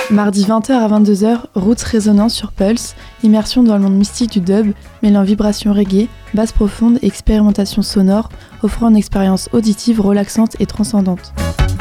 Mardi 20h à 22h, Roots Résonance sur Pulse, immersion dans le monde mystique du dub, mêlant vibrations reggae, basse profonde et expérimentation sonore, offrant une expérience auditive relaxante et transcendante.